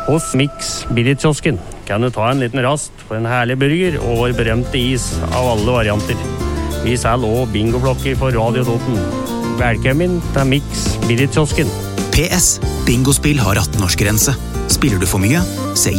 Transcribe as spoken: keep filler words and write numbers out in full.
Hos Mix Billigkiosken kan du ta en liten rast på en herlig burger og vår berømte is av alle varianter. Vi selger også bingoblokker for Radio Toten. Velkommen til Mix Billigkiosken. P S. Bingospill har atten-årsgrense. Spiller du for mye? Se